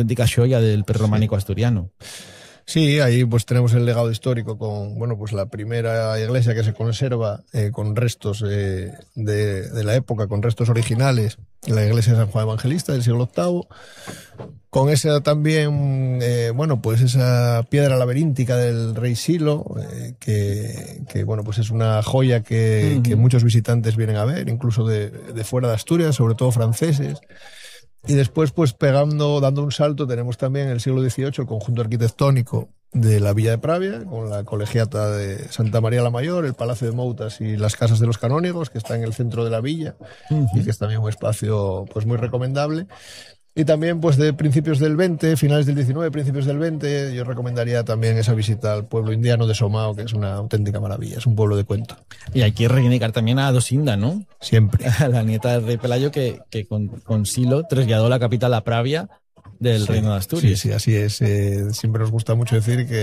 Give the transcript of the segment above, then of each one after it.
auténtica joya del prerrománico asturiano. Sí, ahí pues tenemos el legado histórico con, bueno, pues la primera iglesia que se conserva con restos de la época, con restos originales, la iglesia de San Juan Evangelista del siglo VIII, con esa también, bueno, pues esa piedra laberíntica del rey Silo, que bueno, pues es una joya que muchos visitantes vienen a ver, incluso de fuera de Asturias, sobre todo franceses. Y después, pues dando un salto, tenemos también en el siglo XVIII el conjunto arquitectónico de la Villa de Pravia, con la colegiata de Santa María la Mayor, el Palacio de Moutas y las Casas de los Canónigos, que está en el centro de la villa, y que es también un espacio pues muy recomendable. Y también, pues de principios del 20, finales del 19, principios del 20, yo recomendaría también esa visita al pueblo indiano de Somao, que es una auténtica maravilla, es un pueblo de cuento. Y hay que reivindicar también a Dosinda, ¿no? Siempre. A la nieta del rey Pelayo que con Silo trasladó la capital a Pravia del Reino de Asturias. Sí, así es. Siempre nos gusta mucho decir que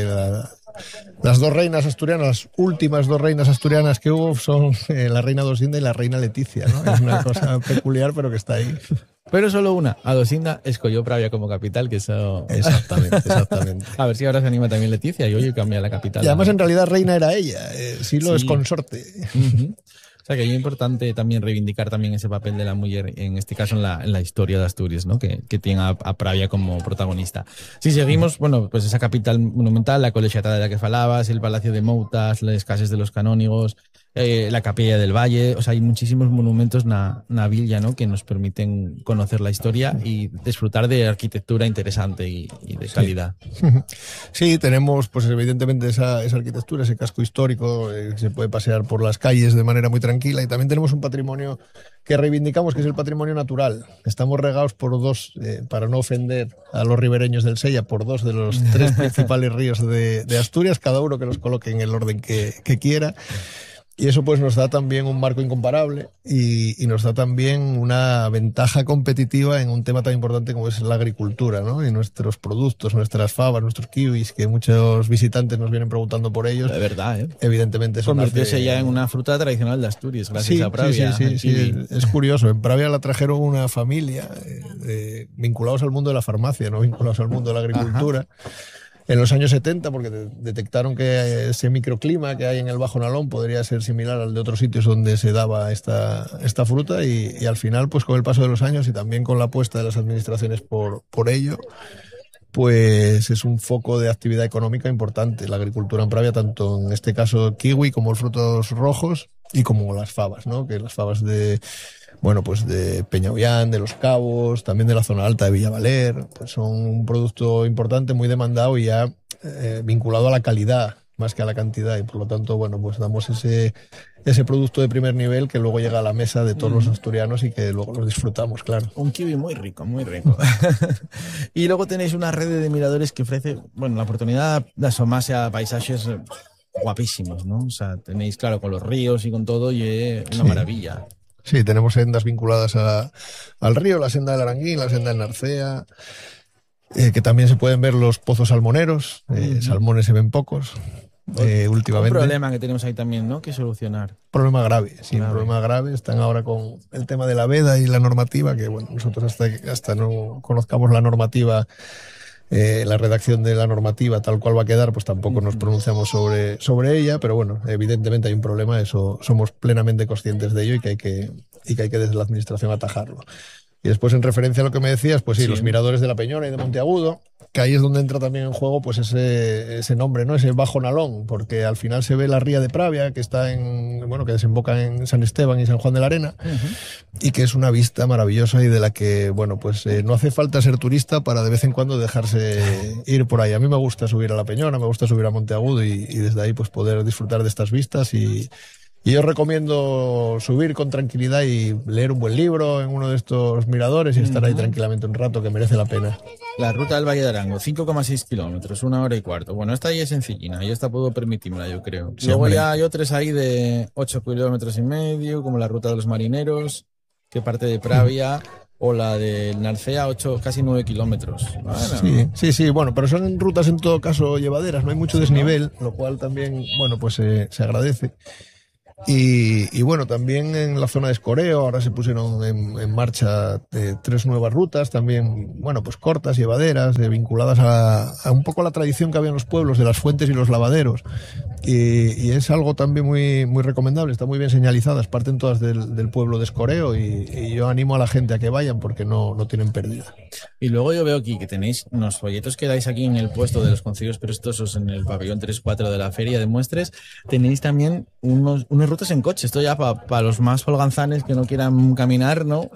las dos reinas asturianas, las últimas dos reinas asturianas que hubo son la reina Dosinda y la reina Leticia, ¿no? Es una cosa peculiar, pero que está ahí. Pero solo una, Adosinda escogió Pravia como capital, que eso... Exactamente. A ver si ahora se anima también Leticia y oye, cambia la capital. Y además en realidad reina era ella, Silo es consorte. O sea que es importante también reivindicar también ese papel de la mujer, en este caso en la historia de Asturias, ¿no? Que tiene a Pravia como protagonista. Si seguimos, bueno, pues esa capital monumental, la colegiata de la que falabas, el Palacio de Moutas, las Casas de los Canónigos, la Capilla del Valle, o sea, hay muchísimos monumentos na villa, ¿no? Que nos permiten conocer la historia y disfrutar de arquitectura interesante y de calidad. Sí, tenemos pues evidentemente esa arquitectura, ese casco histórico, se puede pasear por las calles de manera muy tranquila, y también tenemos un patrimonio que reivindicamos, que es el patrimonio natural. Estamos regados por dos, para no ofender a los ribereños del Sella, por dos de los tres principales ríos de Asturias, cada uno que los coloque en el orden que quiera. Y eso pues nos da también un marco incomparable y nos da también una ventaja competitiva en un tema tan importante como es la agricultura, ¿no? Y nuestros productos, nuestras fabas, nuestros kiwis, que muchos visitantes nos vienen preguntando por ellos. De verdad, ¿eh? Evidentemente eso convertirse ya en una fruta tradicional de Asturias, gracias a Pravia. Sí, es curioso. En Pravia la trajeron una familia vinculados al mundo de la farmacia, no vinculados al mundo de la agricultura. Ajá. En los años 70, porque detectaron que ese microclima que hay en el Bajo Nalón podría ser similar al de otros sitios donde se daba esta fruta, y al final, pues con el paso de los años y también con la apuesta de las administraciones por ello, pues es un foco de actividad económica importante la agricultura en Pravia, tanto en este caso kiwi como los frutos rojos y como las fabas, ¿no? Que las fabas bueno, pues de Peñaullán, de Los Cabos, también de la zona alta de Villavaler, pues son un producto importante, muy demandado y ya vinculado a la calidad más que a la cantidad, y por lo tanto, bueno, pues damos ese producto de primer nivel que luego llega a la mesa de todos los asturianos y que luego los disfrutamos, claro. Un kiwi muy rico, muy rico. Y luego tenéis una red de miradores que ofrece, bueno, la oportunidad de asomarse a paisajes guapísimos, ¿no? O sea, tenéis, claro, con los ríos y con todo, y una maravilla. Sí, tenemos sendas vinculadas al río, la senda del Aranguín, la senda del Narcea, que también se pueden ver los pozos salmoneros, salmones se ven pocos últimamente. Un problema que tenemos ahí también, ¿no?, que solucionar. Problema grave, sí, un problema grave. Están ahora con el tema de la veda y la normativa, que bueno, nosotros hasta no conozcamos la normativa, la redacción de la normativa tal cual va a quedar, pues tampoco nos pronunciamos sobre ella, pero bueno, evidentemente hay un problema, eso somos plenamente conscientes de ello, y que hay que desde la administración atajarlo. Y después, en referencia a lo que me decías, pues sí, los miradores de la Peñora y de Monteagudo, que ahí es donde entra también en juego pues ese nombre, ¿no? Ese Bajo Nalón, porque al final se ve la ría de Pravia, que está que desemboca en San Esteban y San Juan de la Arena, y que es una vista maravillosa y de la que, bueno, pues no hace falta ser turista para de vez en cuando dejarse ir por ahí. A mí me gusta subir a la Peñora, me gusta subir a Monteagudo y desde ahí pues poder disfrutar de estas vistas, y yo recomiendo subir con tranquilidad y leer un buen libro en uno de estos miradores y estar ahí tranquilamente un rato, que merece la pena. La ruta del Valle de Arango, 5,6 kilómetros, 1 hora y cuarto. Bueno, esta ya es sencillina, y esta puedo permitírmela, yo creo. Sí, luego ya hay otras ahí de 8 kilómetros y medio, como la ruta de los marineros, que parte de Pravia, o la del Narcea, casi 9 kilómetros. Bueno. Sí, bueno, pero son rutas en todo caso llevaderas, no hay mucho desnivel, lo cual también, bueno, pues se agradece. Y bueno, también en la zona de Escoreo ahora se pusieron en marcha 3 nuevas rutas, también, bueno, pues cortas, llevaderas, vinculadas a un poco la tradición que había en los pueblos de las fuentes y los lavaderos. Y es algo también muy, muy recomendable, está muy bien señalizadas, parten todas del pueblo de Escoreo y yo animo a la gente a que vayan porque no tienen pérdida. Y luego yo veo aquí que tenéis unos folletos que dais aquí en el puesto de los concilios prestosos en el pabellón 3-4 de la feria de muestres. Tenéis también unas rutas en coche, esto ya para los más holganzanes que no quieran caminar, ¿no?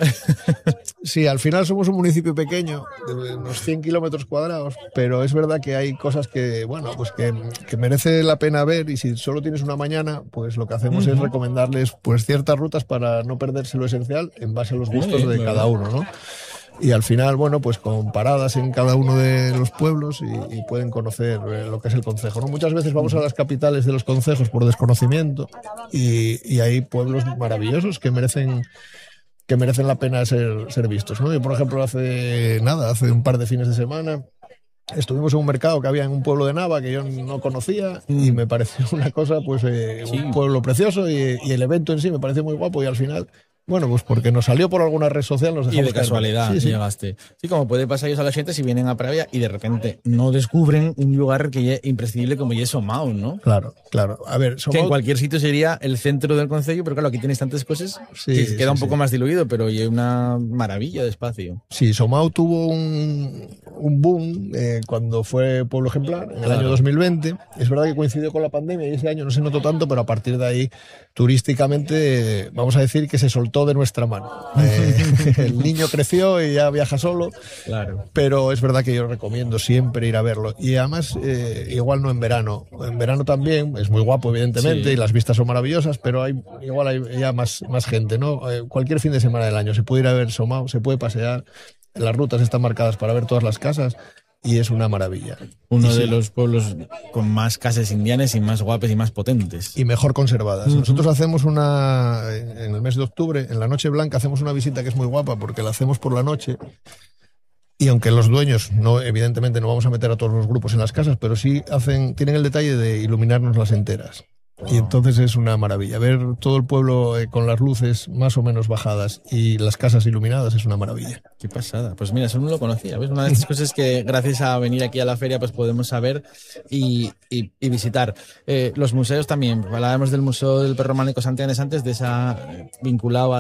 Sí, al final somos un municipio pequeño, de unos 100 kilómetros cuadrados, pero es verdad que hay cosas que, bueno, pues que merece la pena ver, y si solo tienes una mañana, pues lo que hacemos es recomendarles pues ciertas rutas para no perderse lo esencial en base a los gustos de cada uno, ¿no? Y al final, bueno, pues con paradas en cada uno de los pueblos y pueden conocer lo que es el concejo, ¿no? Muchas veces vamos a las capitales de los concejos por desconocimiento y hay pueblos maravillosos que merecen la pena ser vistos, ¿no? Yo, por ejemplo, hace un par de fines de semana estuvimos en un mercado que había en un pueblo de Nava que yo no conocía y me pareció una cosa, pues un pueblo precioso y el evento en sí me pareció muy guapo y al final... Bueno, pues porque nos salió por alguna red social, nos dejamos y de casualidad llegaste. Sí, como puede pasar ellos a la gente si vienen a Pravia y de repente no descubren un lugar que es imprescindible como es Somao, ¿no? Claro. A ver, Somao, que en cualquier sitio sería el centro del concello, pero claro, aquí tienes tantas cosas que queda un poco más diluido, pero es una maravilla de espacio. Sí, Somao tuvo un boom cuando fue Pueblo Ejemplar, en el año 2020. Es verdad que coincidió con la pandemia y ese año no se notó tanto, pero a partir de ahí, turísticamente, vamos a decir que se soltó de nuestra mano. El niño creció y ya viaja solo, pero es verdad que yo recomiendo siempre ir a verlo. Y además, igual no en verano. En verano también, es muy guapo evidentemente y las vistas son maravillosas, pero igual hay ya más gente, ¿no? Cualquier fin de semana del año se puede ir a ver Somao, se puede pasear, las rutas están marcadas para ver todas las casas. Y es una maravilla. Uno de los pueblos con más casas indianas y más guapas y más potentes. Y mejor conservadas. Nosotros hacemos en el mes de octubre, en la Noche Blanca, hacemos una visita que es muy guapa porque la hacemos por la noche. Y aunque los dueños, evidentemente no vamos a meter a todos los grupos en las casas, pero sí tienen el detalle de iluminarnos las enteras. Y entonces es una maravilla. Ver todo el pueblo con las luces más o menos bajadas y las casas iluminadas es una maravilla. Qué pasada. Pues mira, eso no lo conocía. ¿Ves? Una de estas cosas que gracias a venir aquí a la feria pues podemos saber y visitar. Los museos también. Hablábamos del Museo del Prerrománico Santianes antes, de esa vinculado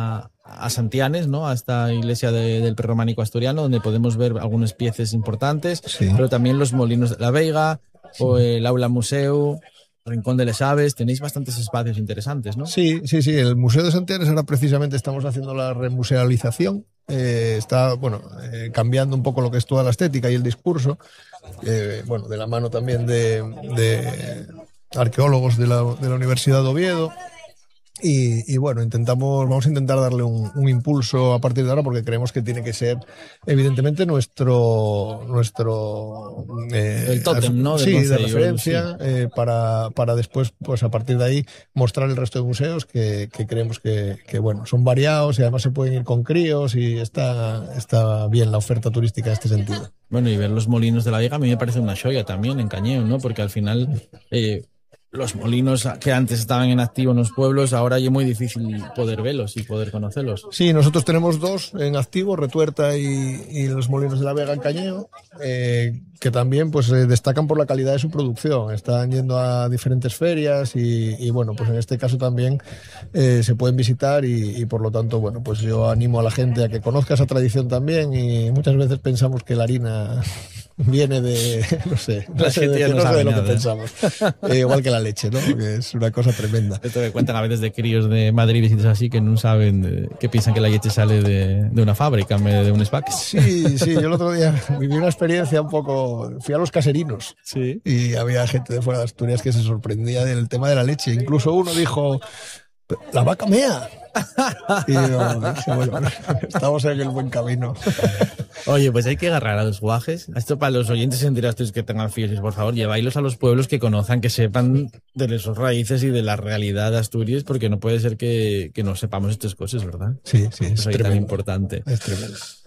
a Santianes, ¿no? A esta iglesia del prerrománico asturiano, donde podemos ver algunas piezas importantes, pero también los molinos de la Veiga o el Aula Museo... Rincón de les Aves, tenéis bastantes espacios interesantes, ¿no? Sí. El Museo de Santianes ahora precisamente estamos haciendo la remusealización. Está, cambiando un poco lo que es toda la estética y el discurso. De la mano también de arqueólogos de la Universidad de Oviedo. Y vamos a intentar darle un impulso a partir de ahora porque creemos que tiene que ser evidentemente nuestro el tótem, ¿no? De referencia, para después, pues a partir de ahí mostrar el resto de museos que creemos que son variados y además se pueden ir con críos y está bien la oferta turística en este sentido. Bueno, y ver los molinos de la Vega a mí me parece una joya también en Cañeo, ¿no? Porque al final los molinos que antes estaban en activo en los pueblos, ahora ya es muy difícil poder verlos y poder conocerlos. Sí, nosotros tenemos 2 en activo, Retuerta y los molinos de la Vega en Cañeo, que también pues destacan por la calidad de su producción. Están yendo a diferentes ferias y pues en este caso también se pueden visitar y por lo tanto, pues yo animo a la gente a que conozca esa tradición también y muchas veces pensamos que la harina viene de, no sé de lo que pensamos. Igual que la leche, ¿no? Que es una cosa tremenda. Esto que cuentan a veces de críos de Madrid y sitios así que no saben, que piensan que la leche sale de una fábrica en vez de un SPAC. Sí, yo el otro día viví una experiencia un poco, fui a los caserinos y había gente de fuera de Asturias que se sorprendía del tema de la leche. Incluso uno dijo, la vaca mea. Y bueno, estamos en el buen camino. Oye, pues hay que agarrar a los guajes. Esto para los oyentes enterados que tengan fieles, por favor, lleváislos a los pueblos que conozcan, que sepan de sus raíces y de la realidad de Asturias, porque no puede ser que no sepamos estas cosas, ¿verdad? Sí, es tan importante. Es tremendo.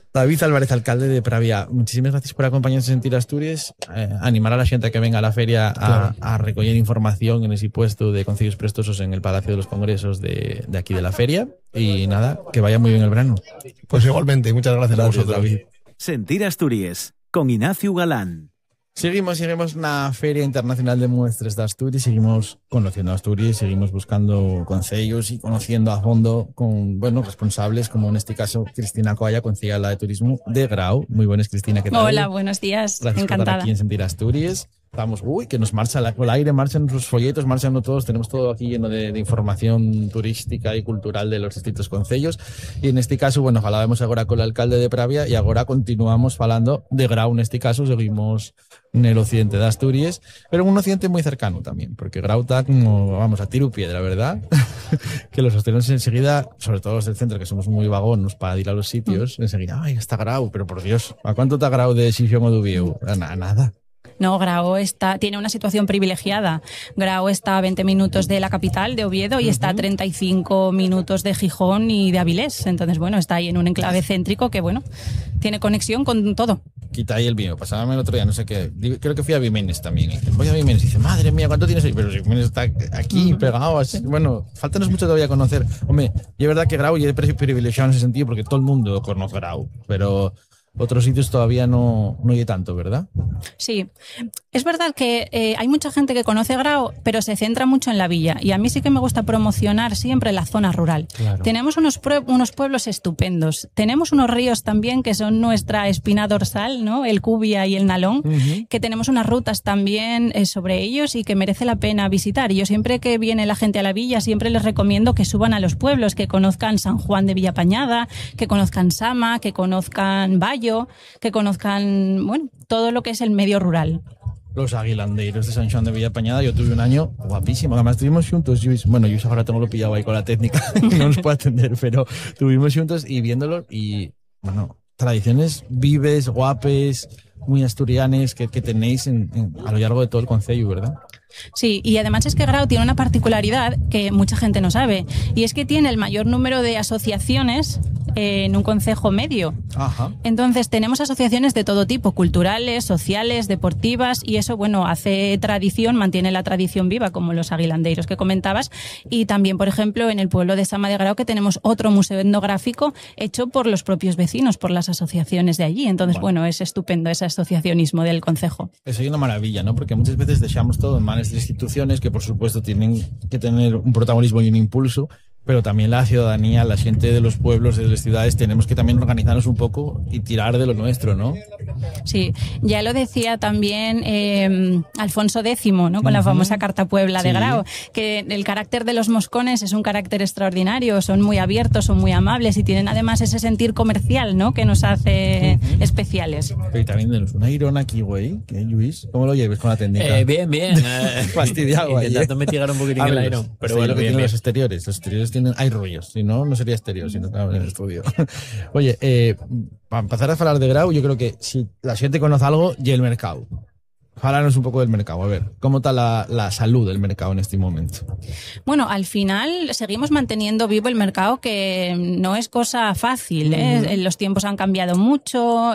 David Álvarez, alcalde de Pravia, muchísimas gracias por acompañarnos en Sentir Asturias, animar a la gente a que venga a la feria a recoger información en ese puesto de Concellos Prestosos en el Palacio de los Congresos de aquí de la feria, y nada, que vaya muy bien el verano. Pues igualmente, muchas gracias a vosotros. David. Sentir Asturias, con Ignacio Galán. Seguimos na Feria Internacional de Muestres de Asturias, seguimos conociendo Asturias, seguimos buscando concellos y conociendo a fondo con responsables, como en este caso Cristina Coalla, concejala de Turismo de Grau. Muy buenas, Cristina, ¿qué tal? Hola, buenos días, gracias encantada. por estar aquí en Sentir Asturias. Estamos, que nos marcha el aire, marchan los folletos, marchan todos, tenemos todo aquí lleno de información turística y cultural de los distintos concellos, y en este caso, falábamos agora con el alcalde de Pravia y agora continuamos falando de Grau. En este caso seguimos en el occidente de Asturias, pero en un occidente muy cercano también, porque Grau está como, a tiro piedra, ¿verdad? Que los asturianos enseguida, sobre todo los del centro, que somos muy vagonos para ir a los sitios, enseguida, está Grau, pero por Dios, ¿a cuánto está Grau de Xixón o de Ubieu? Nada. No, Grau tiene una situación privilegiada. Grau está a 20 minutos de la capital, de Oviedo, y está a 35 minutos de Gijón y de Avilés. Entonces, está ahí en un enclave céntrico que, tiene conexión con todo. Quita ahí el vino. Pasábame el otro día, no sé qué, creo que fui a Vimenes también. Voy a Vimenes y dice, madre mía, ¿cuánto tienes ahí? Pero si Vimenes está aquí, pegado, así. Faltanos mucho todavía conocer. Hombre, y es verdad que Grau es privilegiado en ese sentido porque todo el mundo conoce Grau, pero otros sitios todavía no hay tanto, ¿verdad? Sí, es verdad que hay mucha gente que conoce Grau, pero se centra mucho en la villa, y a mí sí que me gusta promocionar siempre la zona rural. Claro. Tenemos unos pueblos estupendos, tenemos unos ríos también que son nuestra espina dorsal, ¿no? El Cubia y el Nalón, que tenemos unas rutas también sobre ellos y que merece la pena visitar. Y yo siempre que viene la gente a la villa, siempre les recomiendo que suban a los pueblos, que conozcan San Juan de Villapañada, que conozcan Sama, que conozcan Bayo, que conozcan, todo lo que es el medio rural. Los aguilandeiros de San Juan de Villapañada, yo tuve un año guapísimo, además estuvimos juntos, Luis ahora tengo lo pillado ahí con la técnica, no nos puede atender, pero estuvimos juntos y viéndolo, y tradiciones vives, guapes, muy asturianes que tenéis a lo largo de todo el concello, ¿verdad? Sí, y además es que Grau tiene una particularidad que mucha gente no sabe, y es que tiene el mayor número de asociaciones en un concejo medio. Ajá. Entonces tenemos asociaciones de todo tipo, culturales, sociales, deportivas, y eso, hace tradición, mantiene la tradición viva, como los aguilandeiros que comentabas. Y también, por ejemplo, en el pueblo de Sama de Grau, que tenemos otro museo etnográfico hecho por los propios vecinos, por las asociaciones de allí. Entonces, es estupendo ese asociacionismo del concejo. Eso es una maravilla, ¿no? Porque muchas veces dejamos todo en manos de instituciones que, por supuesto, tienen que tener un protagonismo y un impulso, pero también la ciudadanía, la gente de los pueblos, de las ciudades, tenemos que también organizarnos un poco y tirar de lo nuestro, ¿no? Sí, ya lo decía también Alfonso X, ¿no? Con la famosa Carta Puebla de Grau, que el carácter de los moscones es un carácter extraordinario, son muy abiertos, son muy amables y tienen además ese sentir comercial, ¿no? Que nos hace especiales. Pero también tenemos una irona aquí, güey, ¿qué, Luis? ¿Cómo lo lleves con la técnica? Bien. Fastidiado ahí. Intentando mitigar un poquitín el aire. Pero bueno, bien. Los exteriores hay rollos, si no sería exterior, sino en el estudio. Oye, para empezar a hablar de Grau, yo creo que si la gente conoce algo, y el mercado. Háblanos un poco del mercado, a ver, ¿cómo está la salud del mercado en este momento? Al final seguimos manteniendo vivo el mercado, que no es cosa fácil, ¿eh? Los tiempos han cambiado mucho,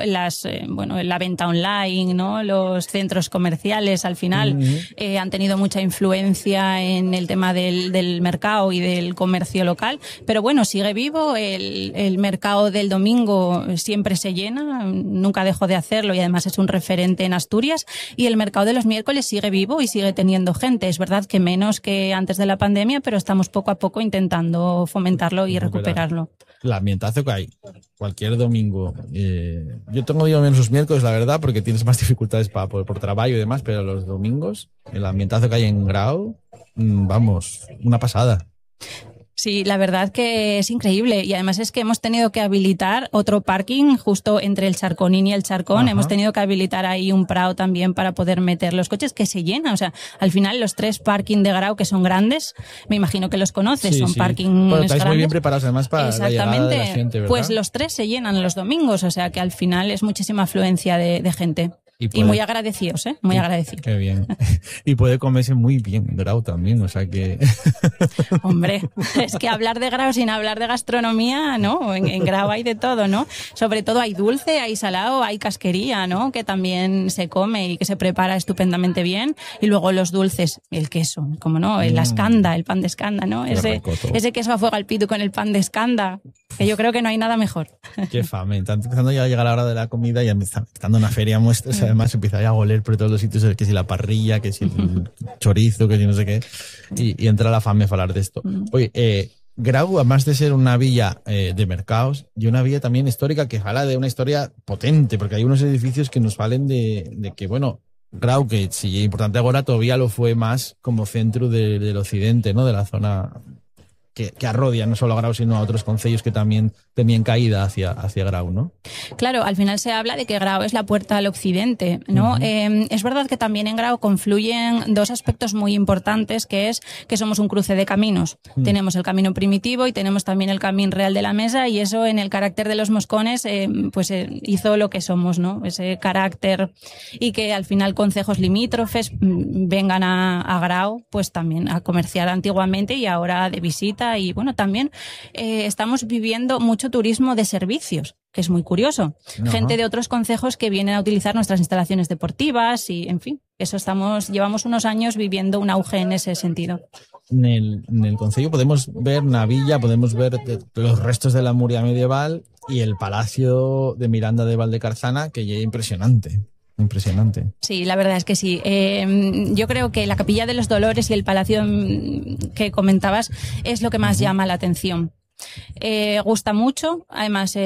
la venta online, ¿no? Los centros comerciales al final han tenido mucha influencia en el tema del mercado y del comercio local, pero sigue vivo, el mercado del domingo siempre se llena, nunca dejó de hacerlo, y además es un referente en Asturias, y el mercado de los miércoles sigue vivo y sigue teniendo gente. Es verdad que menos que antes de la pandemia, pero estamos poco a poco intentando fomentarlo y recuperarlo. El ambientazo que hay cualquier domingo. Yo tengo menos los miércoles, la verdad, porque tienes más dificultades por trabajo y demás, pero los domingos, el ambientazo que hay en Grau, una pasada. Sí, la verdad que es increíble, y además es que hemos tenido que habilitar otro parking justo entre el Charconín y el Charcón. Ajá. Hemos tenido que habilitar ahí un prado también para poder meter los coches, que se llenan. O sea, al final los 3 parking de Grau, que son grandes, me imagino que los conoces, son parking estáis grandes. Muy bien preparados además para la llegada de la gente, ¿verdad? Pues los 3 se llenan los domingos, o sea que al final es muchísima afluencia de gente. Y muy agradecidos, muy agradecidos. Qué bien. Y puede comerse muy bien Grau también, o sea que... Hombre, es que hablar de Grau sin hablar de gastronomía, ¿no? En Grau hay de todo, ¿no? Sobre todo hay dulce, hay salado, hay casquería, ¿no? Que también se come y que se prepara estupendamente bien. Y luego los dulces, el queso, como no, la escanda, el pan de escanda, ¿no? Ese queso a fuego al pitu con el pan de escanda, que yo creo que no hay nada mejor. Qué fame. Está empezando ya a llegar la hora de la comida y ya me está empezando una feria muestras, además empieza ya a oler por todos los sitios, que si la parrilla, que si el chorizo, que si no sé qué, y entra la fame a hablar de esto. Oye, Grau, además de ser una villa de mercados, y una villa también histórica que habla de una historia potente, porque hay unos edificios que nos valen de que, bueno, Grau, que sí es importante ahora, todavía lo fue más como centro del occidente, ¿no? De la zona que arrodia no solo a Grau, sino a otros concellos que también tenían caída hacia Grau, ¿no? Claro, al final se habla de que Grau es la puerta al occidente, ¿no? Es verdad que también en Grau confluyen dos aspectos muy importantes, que es que somos un cruce de caminos. Tenemos el camino primitivo y tenemos también el camino real de la mesa, y eso en el carácter de los moscones hizo lo que somos, ¿no? Ese carácter, y que al final concejos limítrofes vengan a Grau, pues también a comerciar antiguamente y ahora de visita. Y bueno, también estamos viviendo mucho turismo de servicios, que es muy curioso. Gente de otros concejos que vienen a utilizar nuestras instalaciones deportivas y, en fin, llevamos unos años viviendo un auge en ese sentido. En el concello podemos ver una villa, podemos ver los restos de la Muria medieval y el palacio de Miranda de Valdecarzana, que ya es impresionante. Impresionante. Sí, la verdad es que sí. Yo creo que la Capilla de los Dolores y el palacio que comentabas es lo que más llama la atención. Gusta mucho, además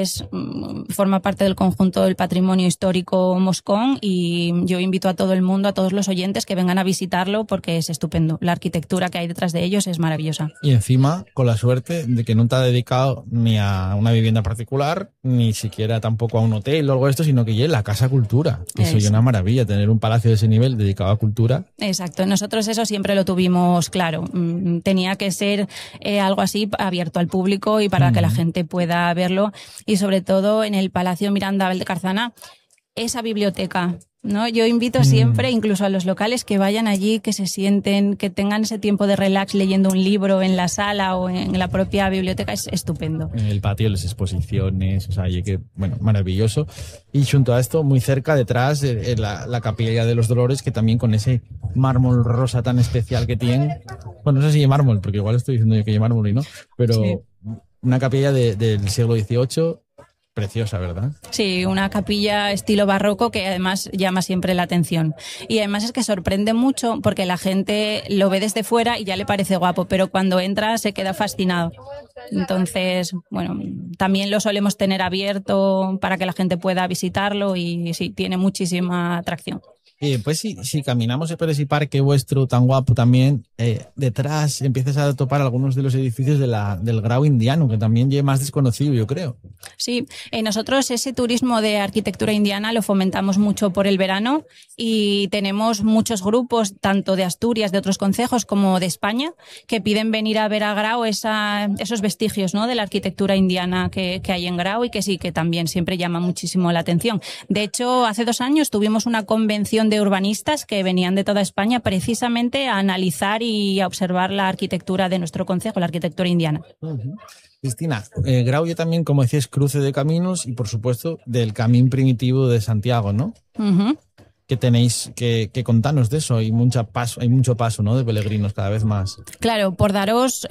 forma parte del conjunto del patrimonio histórico moscón, y yo invito a todo el mundo, a todos los oyentes, que vengan a visitarlo porque es estupendo. La arquitectura que hay detrás de ellos es maravillosa. Y encima, con la suerte de que no te ha dedicado ni a una vivienda particular, ni siquiera tampoco a un hotel o algo de esto, sino que ya es la Casa Cultura. Eso es una maravilla, tener un palacio de ese nivel dedicado a cultura. Exacto, nosotros eso siempre lo tuvimos claro. Tenía que ser algo así abierto al público y para que la gente pueda verlo, y sobre todo en el Palacio Miranda Valdecarzana, esa biblioteca, ¿no? Yo invito siempre, incluso a los locales, que vayan allí, que se sienten, que tengan ese tiempo de relax leyendo un libro en la sala o en la propia biblioteca. Es estupendo. En el patio, las exposiciones, o sea, maravilloso. Y junto a esto, muy cerca, detrás, la Capilla de los Dolores, que también con ese mármol rosa tan especial que tiene. Bueno, no sé si es mármol, porque igual estoy diciendo yo que es mármol y no, pero sí. Una capilla del siglo XVIII, preciosa, ¿verdad? Sí, una capilla estilo barroco que además llama siempre la atención. Y además es que sorprende mucho porque la gente lo ve desde fuera y ya le parece guapo, pero cuando entra se queda fascinado. Entonces, bueno, también lo solemos tener abierto para que la gente pueda visitarlo, y sí, tiene muchísima atracción. Pues si caminamos por ese parque vuestro tan guapo también, detrás empiezas a topar algunos de los edificios del Grau indiano, que también es más desconocido, yo creo. Sí, nosotros ese turismo de arquitectura indiana lo fomentamos mucho por el verano, y tenemos muchos grupos, tanto de Asturias, de otros concejos, como de España, que piden venir a ver a Grau esos vestigios, ¿no?, de la arquitectura indiana que hay en Grau, y que sí, que también siempre llama muchísimo la atención. De hecho, hace 2 años tuvimos una convención de urbanistas que venían de toda España precisamente a analizar y a observar la arquitectura de nuestro concejo, la arquitectura indiana. Cristina, Grau ya también, como decías, cruce de caminos y, por supuesto, del camino primitivo de Santiago, ¿no? Que tenéis que contarnos de eso. Hay mucho paso, ¿no?, de peregrinos cada vez más. Claro, por daros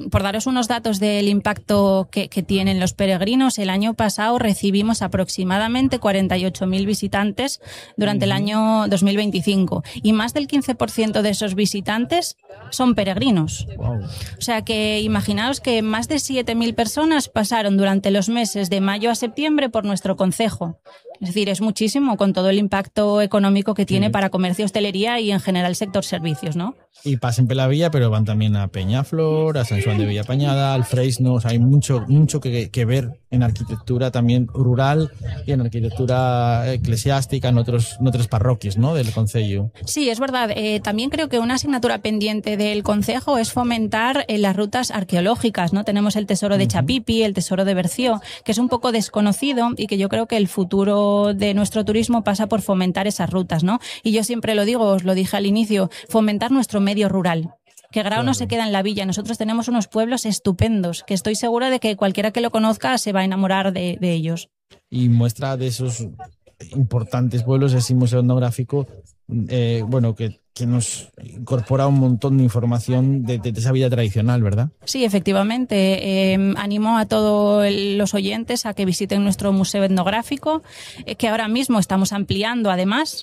unos datos del impacto que tienen los peregrinos, el año pasado recibimos aproximadamente 48.000 visitantes durante el año 2025, y más del 15% de esos visitantes son peregrinos. Wow. O sea que imaginaos que más de 7.000 personas pasaron durante los meses de mayo a septiembre por nuestro concejo. Es decir, es muchísimo, con todo el impacto económico que tiene para comercio, hostelería y en general sector servicios, ¿no? Y pasen por la villa, pero van también a Peñaflor, a San Juan de Villapañada, al Freisno. O sea, hay mucho que ver en arquitectura también rural y en arquitectura eclesiástica en otras parroquias, ¿no?, del concello. Sí, es verdad. También creo que una asignatura pendiente del concejo es fomentar las rutas arqueológicas, ¿no? Tenemos el tesoro de Chapipi, el tesoro de Berció, que es un poco desconocido y que yo creo que el futuro futuro de nuestro turismo pasa por fomentar esas rutas, ¿no? Y yo siempre lo digo, os lo dije al inicio, fomentar nuestro medio rural. Que Grau no se queda en la villa. Nosotros tenemos unos pueblos estupendos, que estoy segura de que cualquiera que lo conozca se va a enamorar de ellos. Y muestra de esos importantes pueblos ese museo etnográfico, que nos incorpora un montón de información de esa vida tradicional, ¿verdad? Sí, efectivamente. Animo a todos los oyentes a que visiten nuestro museo etnográfico, que ahora mismo estamos ampliando además,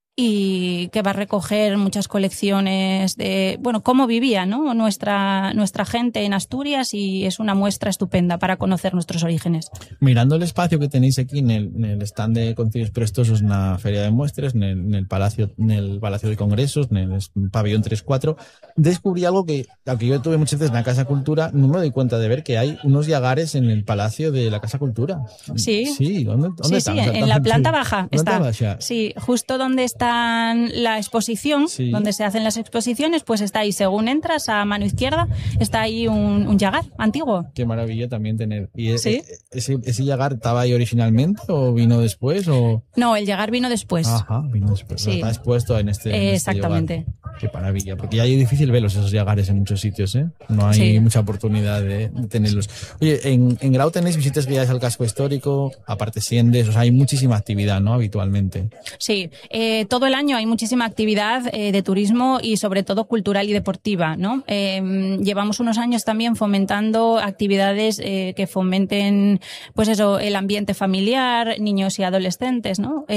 y que va a recoger muchas colecciones de, cómo vivía, ¿no?, nuestra gente en Asturias, y es una muestra estupenda para conocer nuestros orígenes. Mirando el espacio que tenéis aquí en el stand de Concilios Prestosos, en la Feria de Muestras, en el Palacio de Congresos, en el pabellón 3-4, descubrí algo que, aunque yo tuve muchas veces en la Casa Cultura, no me doy cuenta de ver que hay unos llagares en el Palacio de la Casa Cultura. Sí. Sí, ¿dónde están? Sí, en la planta baja está. Baja. Sí, justo donde está la exposición, sí, donde se hacen las exposiciones, pues está ahí, según entras a mano izquierda, está ahí un llagar antiguo. Qué maravilla también tener. ¿Y ¿sí? ese llagar estaba ahí originalmente o vino después? O... No, el llagar vino después. Ajá, vino después. Sí. Está expuesto en este exactamente. Este llagar. Qué maravilla, porque ya es difícil verlos esos llagares en muchos sitios, ¿eh? No hay mucha oportunidad de tenerlos. Oye, en Grau tenéis visitas guiadas al casco histórico, aparte sendes, o sea, hay muchísima actividad, ¿no?, habitualmente. Sí, todo el año hay muchísima actividad de turismo y sobre todo cultural y deportiva, ¿no? Llevamos unos años también fomentando actividades que fomenten, pues eso, el ambiente familiar, niños y adolescentes, ¿no?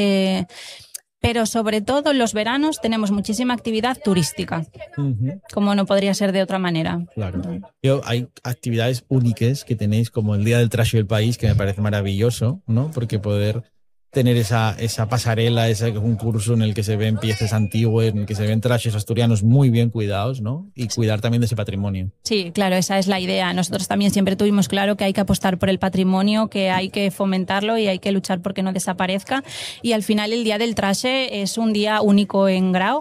Pero sobre todo en los veranos tenemos muchísima actividad turística, como no podría ser de otra manera. Claro. Hay actividades únicas que tenéis, como el Día del Trash del País, que me parece maravilloso, ¿no? Porque poder tener esa pasarela, ese concurso en el que se ven piezas antiguas, en el que se ven trashes asturianos muy bien cuidados, ¿no? Y cuidar también de ese patrimonio. Sí, claro, esa es la idea. Nosotros también siempre tuvimos claro que hay que apostar por el patrimonio, que hay que fomentarlo y hay que luchar porque no desaparezca. Y al final el Día del Trashe es un día único en Grau.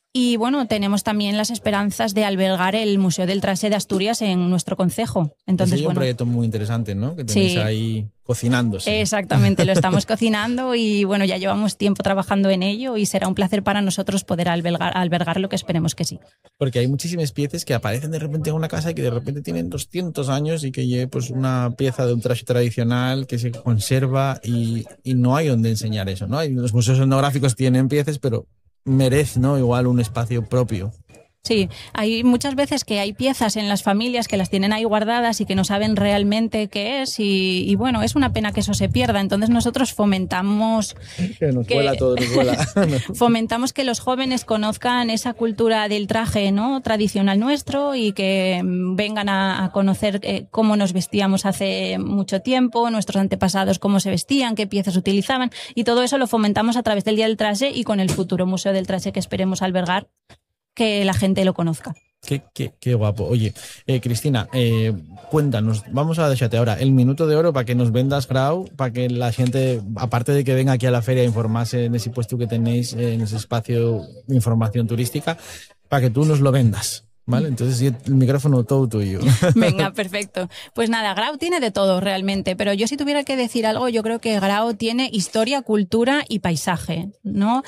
Y tenemos también las esperanzas de albergar el Museo del Trashe de Asturias en nuestro concejo. Entonces, es un proyecto muy interesante, ¿no? Que tenéis ahí cocinándose. Exactamente, lo estamos cocinando y ya llevamos tiempo trabajando en ello y será un placer para nosotros poder albergar lo que esperemos que sí. Porque hay muchísimas piezas que aparecen de repente en una casa y que de repente tienen 200 años y que lleve pues una pieza de un traje tradicional que se conserva y no hay donde enseñar eso, ¿no? Los museos etnográficos tienen piezas, pero merece, ¿no?, igual un espacio propio. Sí, hay muchas veces que hay piezas en las familias que las tienen ahí guardadas y que no saben realmente qué es y es una pena que eso se pierda. Entonces nosotros fomentamos que nos vuela todo, nos vuela. Fomentamos que los jóvenes conozcan esa cultura del traje, ¿no?, tradicional nuestro y que vengan a conocer cómo nos vestíamos hace mucho tiempo, nuestros antepasados cómo se vestían, qué piezas utilizaban, y todo eso lo fomentamos a través del Día del Traje y con el futuro Museo del Traje que esperemos albergar, que la gente lo conozca. Qué guapo. Oye, Cristina, cuéntanos, vamos a dejarte ahora el minuto de oro para que nos vendas Grau, para que la gente, aparte de que venga aquí a la feria a informarse en ese puesto que tenéis, en ese espacio de información turística, para que tú nos lo vendas. ¿Vale? Entonces el micrófono todo tuyo. Venga, perfecto. Pues nada, Grau tiene de todo realmente, pero yo si tuviera que decir algo, yo creo que Grau tiene historia, cultura y paisaje, ¿no?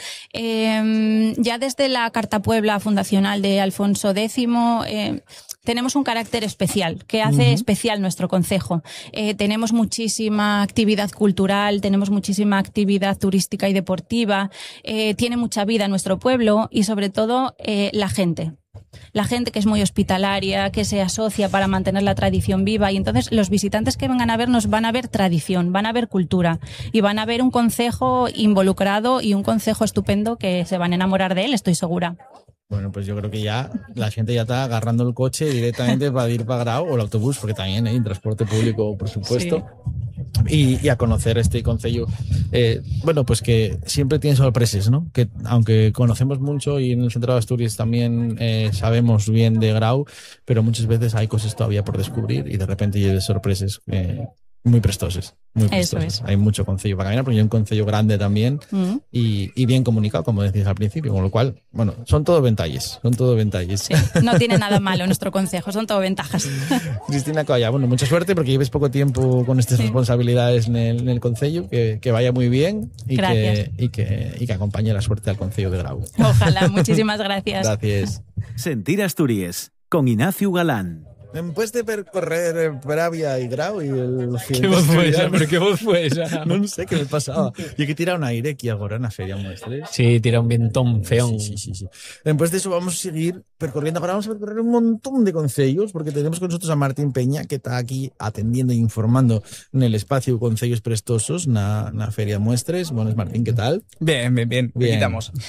Ya desde la Carta Puebla fundacional de Alfonso X, tenemos un carácter especial, que hace especial nuestro concejo. Tenemos muchísima actividad cultural, tenemos muchísima actividad turística y deportiva, tiene mucha vida nuestro pueblo y sobre todo la gente. La gente que es muy hospitalaria, que se asocia para mantener la tradición viva, y entonces los visitantes que vengan a vernos van a ver tradición, van a ver cultura y van a ver un concejo involucrado y un concejo estupendo que se van a enamorar de él, estoy segura. Bueno, pues yo creo que ya la gente ya está agarrando el coche directamente para ir para Grau o el autobús, porque también hay transporte público, por supuesto. Sí. Y a conocer este concello. Pues que siempre tiene sorpresas, ¿no? Que aunque conocemos mucho y en el centro de Asturias también sabemos bien de Grau, pero muchas veces hay cosas todavía por descubrir y de repente lleves sorpresas muy prestosos. Muy prestosos. Eso es. Hay mucho concello para caminar, porque hay un concello grande también y bien comunicado, como decías al principio, con lo cual, bueno, son todo ventalles. Sí, no tiene nada malo nuestro concejo, son todo ventajas. Cristina Colla, bueno, mucha suerte porque lleves poco tiempo con estas responsabilidades en el concello, que vaya muy bien y que acompañe la suerte al concello de Grau. Ojalá, muchísimas gracias. Gracias. Sentir Asturias, con Ignacio Galán. Después de percorrer Pravia y Grau y el... ¿Qué voz fue esa? ¿Pero qué voz fue esa? No sé qué me pasaba. Y que tira un aire aquí ahora en la feria muestres. Sí, tira un vientón feón. Sí. Después de eso vamos a seguir percorriendo. Ahora vamos a percorrer un montón de concellos porque tenemos con nosotros a Martín Peña, que está aquí atendiendo e informando en el espacio Concellos Prestosos, na feria muestres. Bueno, Martín, ¿qué tal? Bien. Aquí estamos.